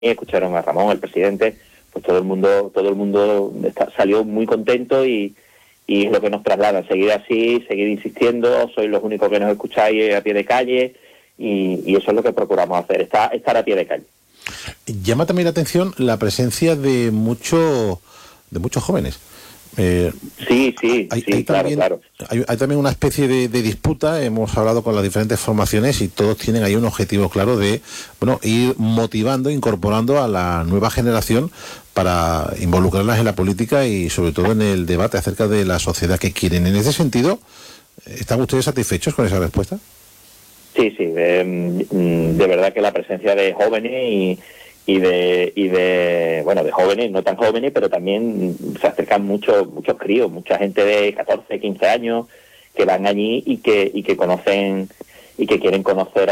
escucharon a Ramón, el presidente, pues todo el mundo salió muy contento y es lo que nos traslada, seguir así, seguir insistiendo, sois los únicos que nos escucháis a pie de calle y eso es lo que procuramos hacer, estar a pie de calle. Llama también la atención la presencia de muchos jóvenes. Sí, claro. Hay también una especie de disputa. Hemos hablado con las diferentes formaciones y todos tienen ahí un objetivo claro de ir motivando, incorporando a la nueva generación para involucrarlas en la política y sobre todo en el debate acerca de la sociedad que quieren. En ese sentido, ¿están ustedes satisfechos con esa respuesta? Sí, de verdad que la presencia de jóvenes y de jóvenes, no tan jóvenes, pero también se acercan muchos críos, mucha gente de 14, 15 años que van allí y que conocen y que quieren conocer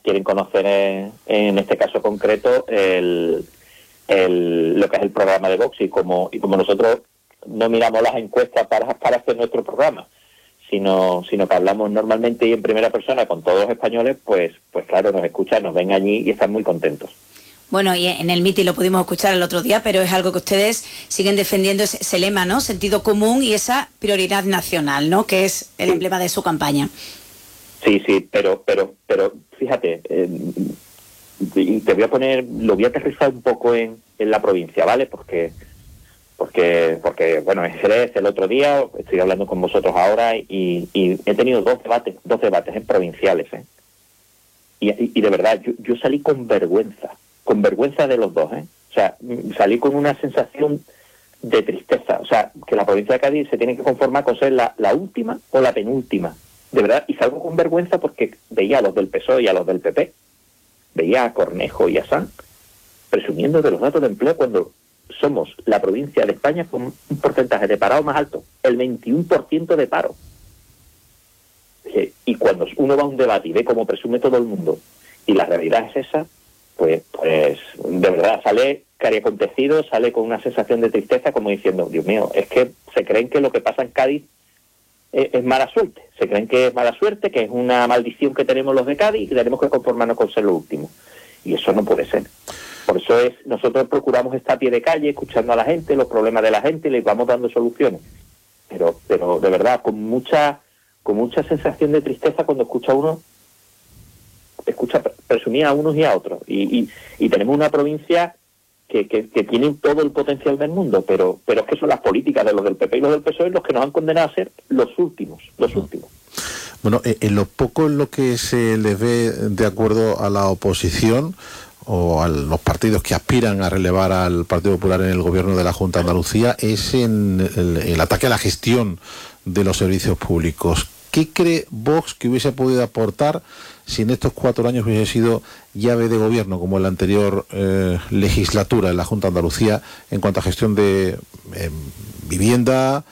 en este caso concreto lo que es el programa de Vox y como nosotros no miramos las encuestas para hacer nuestro programa, sino que hablamos normalmente y en primera persona con todos los españoles, pues claro, nos escuchan, nos ven allí y están muy contentos. Bueno, y en el mitin lo pudimos escuchar el otro día, pero es algo que ustedes siguen defendiendo, ese lema, ¿no? Sentido común y esa prioridad nacional, ¿no? Que es el emblema de su campaña. Sí, pero fíjate, te lo voy a aterrizar un poco en la provincia, ¿vale? Porque bueno, en Jerez el otro día, estoy hablando con vosotros ahora y he tenido dos debates en provinciales, ¿eh? Y de verdad, yo salí con vergüenza de los dos, ¿eh? O sea, salí con una sensación de tristeza, o sea, que la provincia de Cádiz se tiene que conformar con ser la última o la penúltima, de verdad, y salgo con vergüenza porque veía a los del PSOE y a los del PP, veía a Cornejo y a Sanz presumiendo de los datos de empleo cuando somos la provincia de España con un porcentaje de parado más alto, el 21% de paro. Y cuando uno va a un debate y ve cómo presume todo el mundo y la realidad es esa, pues de verdad sale cariacontecido, sale con una sensación de tristeza como diciendo, Dios mío, es que se creen que lo que pasa en Cádiz es mala suerte, se creen que es mala suerte, que es una maldición que tenemos los de Cádiz y que tenemos que conformarnos con ser lo último. Y eso no puede ser. Por eso nosotros procuramos estar a pie de calle, escuchando a la gente, los problemas de la gente, y les vamos dando soluciones. Pero de verdad, con mucha sensación de tristeza cuando escucha presumir a unos y a otros. Y tenemos una provincia que tiene todo el potencial del mundo, pero es que son las políticas de los del PP y los del PSOE los que nos han condenado a ser los últimos. Bueno, en lo poco en lo que se les ve de acuerdo a la oposición o a los partidos que aspiran a relevar al Partido Popular en el gobierno de la Junta de Andalucía es en el ataque a la gestión de los servicios públicos. ¿Qué cree Vox que hubiese podido aportar si en estos 4 años hubiese sido llave de gobierno, como en la anterior legislatura en la Junta de Andalucía, en cuanto a gestión de vivienda,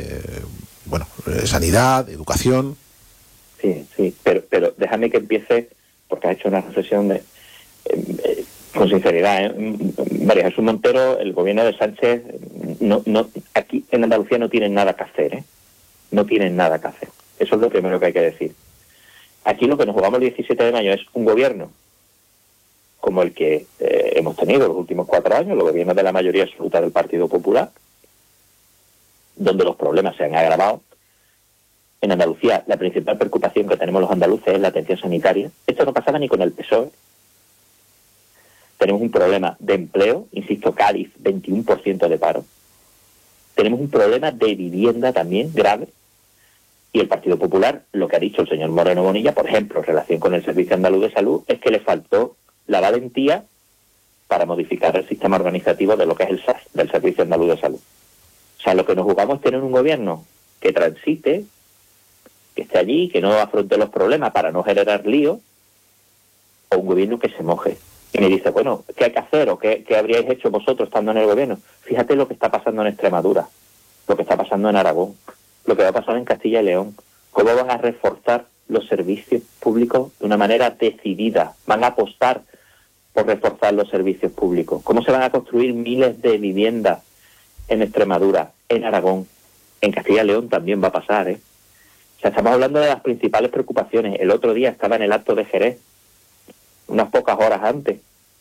sanidad, educación? Sí, pero déjame que empiece, porque has hecho una reflexión con sinceridad, María Jesús Montero, el gobierno de Sánchez, aquí en Andalucía no tienen nada que hacer, ¿eh? No tienen nada que hacer. Eso es lo primero que hay que decir. Aquí lo que nos jugamos el 17 de mayo es un gobierno como el que hemos tenido los últimos 4 años, los gobiernos de la mayoría absoluta del Partido Popular, donde los problemas se han agravado. En Andalucía, la principal preocupación que tenemos los andaluces es la atención sanitaria. Esto no pasaba ni con el PSOE. Tenemos un problema de empleo, insisto, Cádiz, 21% de paro. Tenemos un problema de vivienda también grave. Y el Partido Popular, lo que ha dicho el señor Moreno Bonilla, por ejemplo, en relación con el Servicio Andaluz de Salud, es que le faltó la valentía para modificar el sistema organizativo de lo que es el SAS, del Servicio Andaluz de Salud. O sea, lo que nos jugamos es tener un gobierno que transite, que esté allí, que no afronte los problemas para no generar lío, o un gobierno que se moje. Y me dice, bueno, ¿qué hay que hacer? ¿O qué habríais hecho vosotros estando en el gobierno? Fíjate lo que está pasando en Extremadura, lo que está pasando en Aragón, lo que va a pasar en Castilla y León. ¿Cómo van a reforzar los servicios públicos de una manera decidida? Van a apostar por reforzar los servicios públicos. ¿Cómo se van a construir miles de viviendas en Extremadura, en Aragón? En Castilla y León también va a pasar, ¿eh? O sea, estamos hablando de las principales preocupaciones. El otro día estaba en el acto de Jerez, unas pocas horas antes,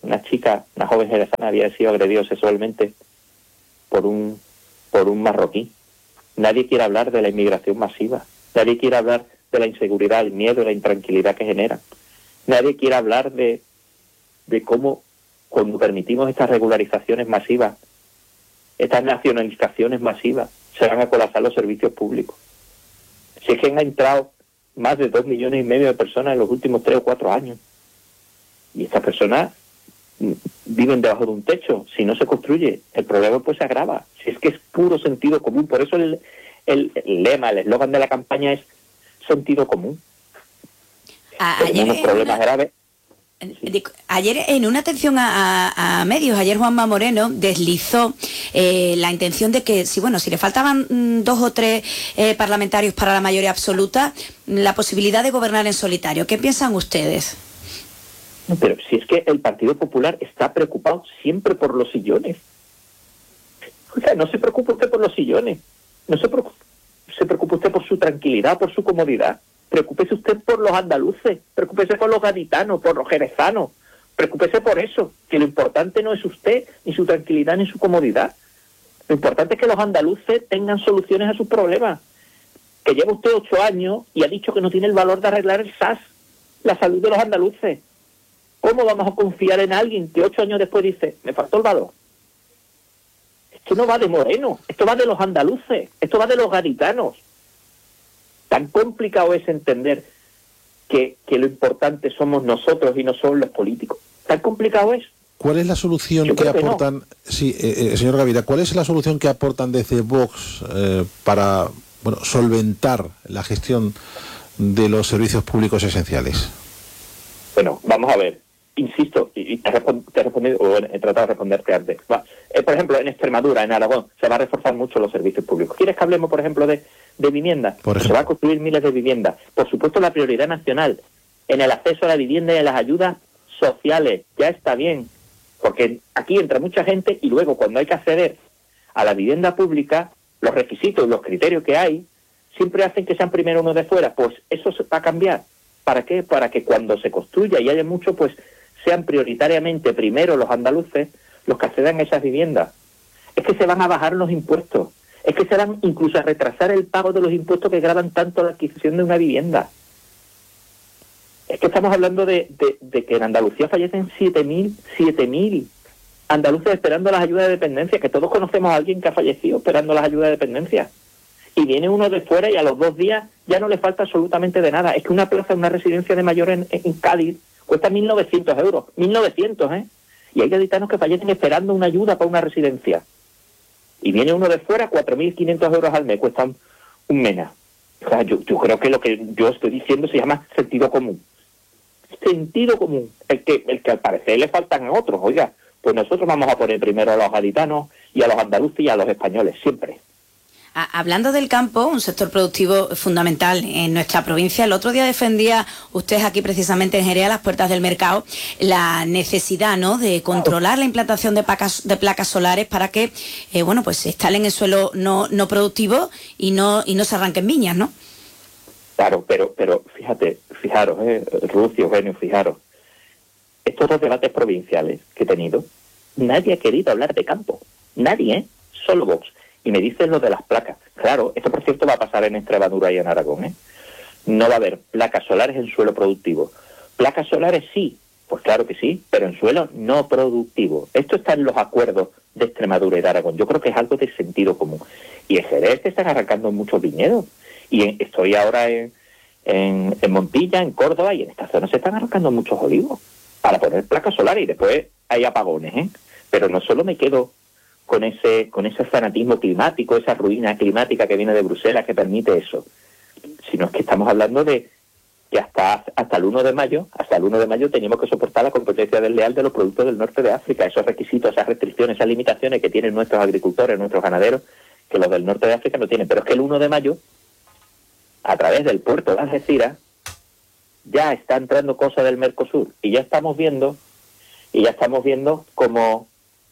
una chica, una joven jerezana, había sido agredida sexualmente por un marroquí. Nadie quiere hablar de la inmigración masiva. Nadie quiere hablar de la inseguridad, el miedo, la intranquilidad que genera. Nadie quiere hablar de cómo, cuando permitimos estas regularizaciones masivas, estas nacionalizaciones masivas, se van a colapsar los servicios públicos. Si es que han entrado más de 2,5 millones de personas en los últimos 3 o 4 años. Y estas personas viven debajo de un techo. Si no se construye, el problema pues se agrava. Si es que es puro sentido común. Por eso el lema, el eslogan de la campaña es sentido común. Tenemos problemas graves. Ayer, en una atención a medios, ayer Juanma Moreno deslizó la intención de que, si le faltaban 2 o 3 parlamentarios para la mayoría absoluta, la posibilidad de gobernar en solitario. ¿Qué piensan ustedes? Pero si es que el Partido Popular está preocupado siempre por los sillones. O sea, no se preocupe usted por los sillones. No se preocupe usted por su tranquilidad, por su comodidad. Preocúpese usted por los andaluces, preocúpese por los gaditanos, por los jerezanos, preocúpese por eso, que lo importante no es usted, ni su tranquilidad, ni su comodidad. Lo importante es que los andaluces tengan soluciones a sus problemas. Que lleva usted 8 años y ha dicho que no tiene el valor de arreglar el SAS, la salud de los andaluces. ¿Cómo vamos a confiar en alguien que 8 años después dice, me faltó el valor? Esto no va de Moreno, esto va de los andaluces, esto va de los gaditanos. Tan complicado es entender que lo importante somos nosotros y no son los políticos. Tan complicado es. ¿Cuál es la solución que aportan? No. Sí, señor Gavira, ¿cuál es la solución que aportan desde Vox para solventar la gestión de los servicios públicos esenciales? Bueno, vamos a ver. Insisto, y te he respondido, o he tratado de responderte antes. Por ejemplo, en Extremadura, en Aragón, se va a reforzar mucho los servicios públicos. ¿Quieres que hablemos, por ejemplo, de vivienda? Se va a construir miles de viviendas. Por supuesto, la prioridad nacional en el acceso a la vivienda y en las ayudas sociales. Ya está bien, porque aquí entra mucha gente y luego cuando hay que acceder a la vivienda pública, los requisitos y los criterios que hay siempre hacen que sean primero uno de fuera. Pues eso se va a cambiar. ¿Para qué? Para que cuando se construya y haya mucho, pues sean prioritariamente primero los andaluces los que accedan a esas viviendas. Es que se van a bajar los impuestos. Es que se van incluso a retrasar el pago de los impuestos que gravan tanto la adquisición de una vivienda. Es que estamos hablando de que en Andalucía fallecen 7.000 andaluces esperando las ayudas de dependencia, que todos conocemos a alguien que ha fallecido esperando las ayudas de dependencia. Y viene uno de fuera y a los 2 días ya no le falta absolutamente de nada. Es que una plaza, una residencia de mayor en Cádiz cuesta 1.900 euros. 1.900, ¿eh? Y hay gaditanos que fallecen esperando una ayuda para una residencia. Y viene uno de fuera, 4.500 euros al mes, cuestan un MENA. O sea, yo creo que lo que yo estoy diciendo se llama sentido común. Sentido común. El que al parecer le faltan a otros. Oiga, pues nosotros vamos a poner primero a los gaditanos y a los andaluces y a los españoles, siempre. Hablando del campo, un sector productivo fundamental en nuestra provincia, el otro día defendía usted aquí precisamente en Jerez, a las puertas del mercado, la necesidad, ¿no?, de controlar la implantación de placas solares para que pues se instalen en suelo no productivo y no se arranquen viñas, ¿no? Claro, pero fijaros, Ruth y Eugenio, fijaros, estos 2 debates provinciales que he tenido, nadie ha querido hablar de campo, nadie, solo Vox. Y me dicen lo de las placas. Claro, esto por cierto va a pasar en Extremadura y en Aragón, ¿eh? No va a haber placas solares en suelo productivo. Placas solares sí, pues claro que sí, pero en suelo no productivo. Esto está en los acuerdos de Extremadura y de Aragón. Yo creo que es algo de sentido común. Y en Jerez se están arrancando muchos viñedos. Y estoy ahora en Montilla, en Córdoba, y en esta zona se están arrancando muchos olivos para poner placas solares y después hay apagones, ¿eh? Pero no solo me quedo con ese fanatismo climático, esa ruina climática que viene de Bruselas que permite eso, sino es que estamos hablando de que hasta el 1 de mayo teníamos que soportar la competencia desleal de los productos del norte de África, esos requisitos, esas restricciones, esas limitaciones que tienen nuestros agricultores, nuestros ganaderos, que los del norte de África no tienen. Pero es que el 1 de mayo, a través del puerto de Algeciras, ya está entrando cosas del Mercosur, y ya estamos viendo cómo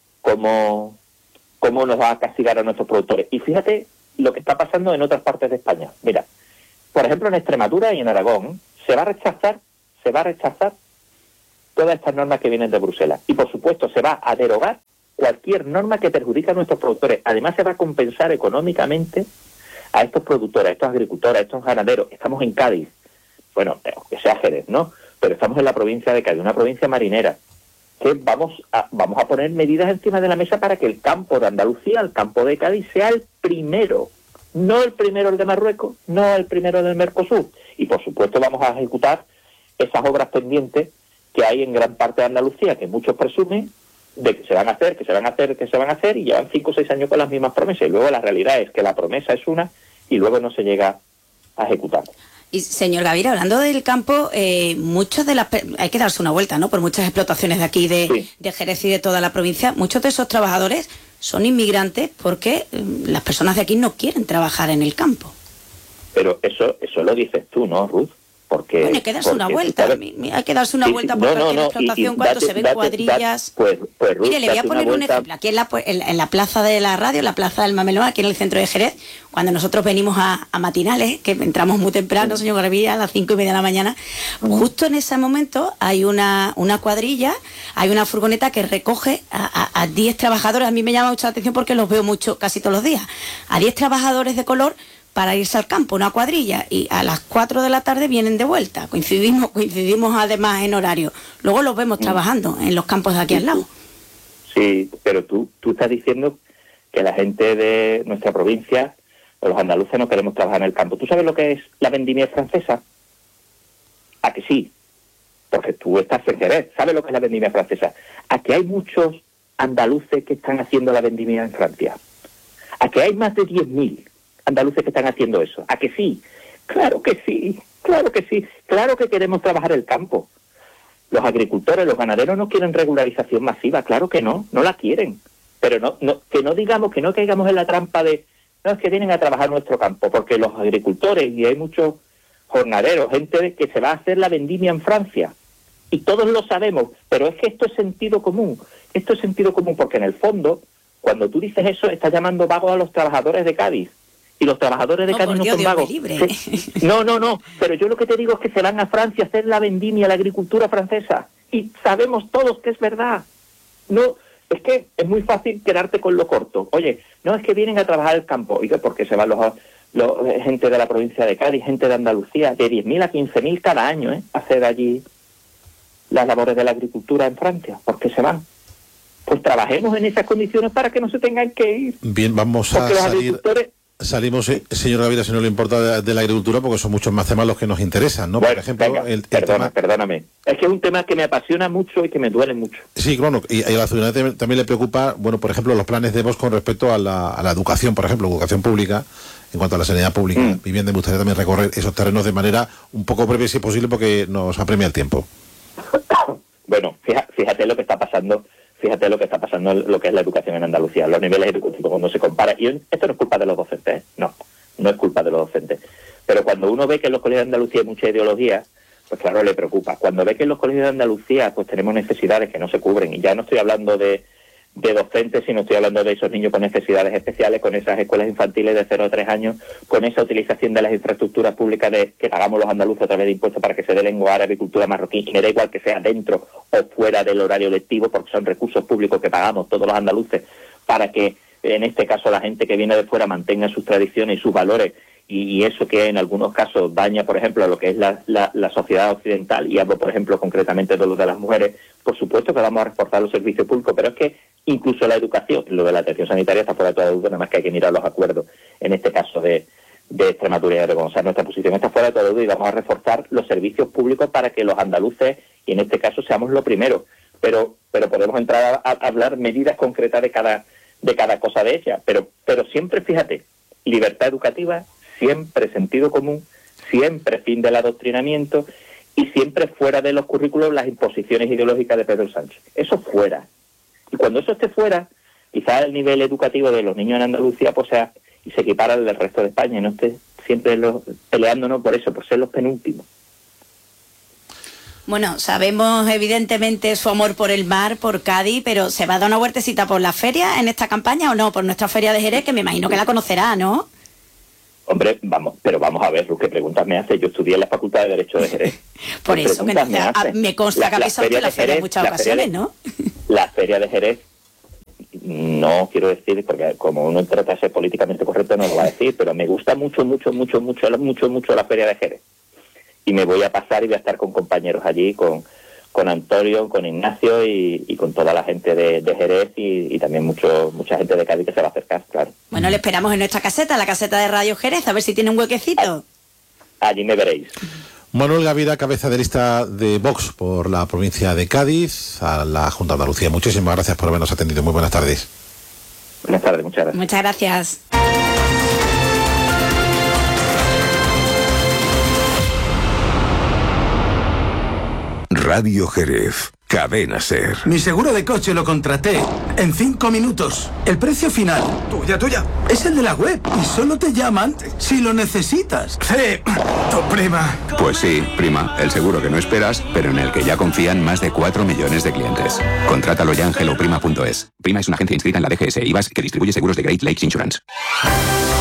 nos va a castigar a nuestros productores. Y fíjate lo que está pasando en otras partes de España. Mira, por ejemplo, en Extremadura y en Aragón se va a rechazar todas estas normas que vienen de Bruselas. Y, por supuesto, se va a derogar cualquier norma que perjudique a nuestros productores. Además, se va a compensar económicamente a estos productores, a estos agricultores, a estos ganaderos. Estamos en Cádiz. Bueno, que sea Jerez, ¿no? Pero estamos en la provincia de Cádiz, una provincia marinera, que vamos a poner medidas encima de la mesa para que el campo de Andalucía, el campo de Cádiz, sea el primero. No el primero el de Marruecos, no el primero del Mercosur. Y, por supuesto, vamos a ejecutar esas obras pendientes que hay en gran parte de Andalucía, que muchos presumen de que se van a hacer, y llevan 5 o 6 años con las mismas promesas. Y luego la realidad es que la promesa es una y luego no se llega a ejecutar. Y, señor Gavira, hablando del campo, muchos de las... Hay que darse una vuelta, ¿no? Por muchas explotaciones de aquí, de Jerez y de toda la provincia. Muchos de esos trabajadores son inmigrantes porque las personas de aquí no quieren trabajar en el campo. Pero eso lo dices tú, ¿no, Ruth? Porque, bueno, hay que darse una vuelta. Hay que darse una vuelta por cualquier explotación cuando se ven cuadrillas. Pues, Ruth, mire, le voy a poner un ejemplo. Aquí en la plaza de la radio, en la plaza del Mamelón, aquí en el centro de Jerez, cuando nosotros venimos a matinales, que entramos muy temprano, señor Gavira, a las 5:30 de la mañana, justo en ese momento hay una cuadrilla, hay una furgoneta que recoge a 10 trabajadores. A mí me llama mucho la atención porque los veo mucho, casi todos los días. A 10 trabajadores de color para irse al campo, una cuadrilla, y a las 4 de la tarde vienen de vuelta. Coincidimos además en horario. Luego los vemos trabajando en los campos de aquí al lado. Sí, pero tú estás diciendo que la gente de nuestra provincia, o los andaluces, no queremos trabajar en el campo. ¿Tú sabes lo que es la vendimia francesa? ¿A que sí? Porque tú estás en Jerez, ¿sabes lo que es la vendimia francesa? ¿A que hay muchos andaluces que están haciendo la vendimia en Francia? ¿A que hay más de 10.000 andaluces que están haciendo eso? ¿A que sí? Claro que sí, claro que sí, claro que queremos trabajar el campo. Los agricultores, los ganaderos no quieren regularización masiva, claro que no la quieren. Pero que no digamos, que no caigamos en la trampa de, no, es que vienen a trabajar nuestro campo, porque los agricultores, y hay muchos jornaleros, gente que se va a hacer la vendimia en Francia, y todos lo sabemos, pero es que esto es sentido común, porque en el fondo, cuando tú dices eso, estás llamando vagos a los trabajadores de Cádiz. Y los trabajadores de Cádiz no son vagos. No, pero yo lo que te digo es que se van a Francia a hacer la vendimia, la agricultura francesa. Y sabemos todos que es verdad. No, es que es muy fácil quedarte con lo corto. Oye, no, es que vienen a trabajar el campo. ¿Y qué? Porque se van gente de la provincia de Cádiz, gente de Andalucía, de 10.000 a 15.000 cada año, a hacer allí las labores de la agricultura en Francia. ¿Por qué se van? Pues trabajemos en esas condiciones para que no se tengan que ir. Bien, vamos a salir... Salimos, señor Gavira, si no le importa, de la agricultura, porque son muchos más temas los que nos interesan, ¿no? Bueno, por ejemplo, venga, perdóname. Es que es un tema que me apasiona mucho y que me duele mucho. Sí, claro, y a la ciudadanía también le preocupa, bueno, por ejemplo, los planes de Vox con respecto a la educación, por ejemplo, educación pública, en cuanto a la sanidad pública, vivienda. Me gustaría también recorrer esos terrenos de manera un poco breve, si es posible, porque nos apremia el tiempo. Bueno, fíjate lo que está pasando. Fíjate lo que está pasando, lo que es la educación en Andalucía, los niveles educativos cuando se compara. Y esto no es culpa de los docentes, no es culpa de los docentes. Pero cuando uno ve que en los colegios de Andalucía hay mucha ideología, pues claro, le preocupa. Cuando ve que en los colegios de Andalucía pues tenemos necesidades que no se cubren, y ya no estoy hablando de docentes, sino estoy hablando de esos niños con necesidades especiales, con esas escuelas infantiles de 0 a 3 años, con esa utilización de las infraestructuras públicas que pagamos los andaluces a través de impuestos para que se dé lengua árabe y cultura marroquí, y me da igual que sea dentro o fuera del horario lectivo, porque son recursos públicos que pagamos todos los andaluces para que, en este caso, la gente que viene de fuera mantenga sus tradiciones y sus valores, y eso que en algunos casos daña, por ejemplo, lo que es la sociedad occidental, y hablo, por ejemplo, concretamente de lo de las mujeres. Por supuesto que vamos a reforzar los servicios públicos, pero es que incluso la educación, lo de la atención sanitaria está fuera de toda duda, nada más que hay que mirar los acuerdos, en este caso de Extremadura y de reconocer nuestra posición está fuera de toda duda, y vamos a reforzar los servicios públicos para que los andaluces, y en este caso, seamos lo primero. Pero podemos entrar a hablar medidas concretas de cada cosa de ellas, pero siempre, fíjate, libertad educativa, siempre sentido común, siempre fin del adoctrinamiento, y siempre fuera de los currículos las imposiciones ideológicas de Pedro Sánchez. Eso fuera. Y cuando eso esté fuera, quizás el nivel educativo de los niños en Andalucía pues sea y se equipara al del resto de España, y no esté siempre peleándonos por eso, por ser los penúltimos. Bueno, sabemos evidentemente su amor por el mar, por Cádiz, pero ¿se va a dar una vueltecita por la feria en esta campaña o no? Por nuestra feria de Jerez, que me imagino que la conocerá, ¿no? Hombre, vamos a ver, Luz, ¿qué preguntas me hace? Yo estudié en la Facultad de Derecho de Jerez. Por eso me consta que habéis hablado de la feria en muchas ocasiones, ¿no? La feria de Jerez, no quiero decir, porque como uno trata de ser políticamente correcto no lo va a decir, pero me gusta mucho la feria de Jerez. Y me voy a pasar y voy a estar con compañeros allí, con Antonio, con Ignacio y con toda la gente de Jerez y también mucha gente de Cádiz que se va a acercar, claro. Bueno, le esperamos en nuestra caseta, la caseta de Radio Jerez, a ver si tiene un huequecito. Allí me veréis. Manuel Gavira, cabeza de lista de Vox por la provincia de Cádiz, a la Junta de Andalucía. Muchísimas gracias por habernos atendido. Muy buenas tardes. Buenas tardes, muchas gracias. Muchas gracias. Radio Jerez, Cadena Ser. Mi seguro de coche lo contraté en 5 minutos. El precio final, tuya, es el de la web y solo te llaman si lo necesitas. Sí, tu prima. Pues sí, prima, el seguro que no esperas, pero en el que ya confían más de 4 millones de clientes. Contrátalo ya en helloprima.es. Prima es una agencia inscrita en la DGS IVAS que distribuye seguros de Great Lakes Insurance.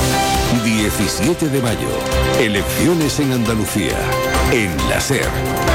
17 de mayo, elecciones en Andalucía, en la SER.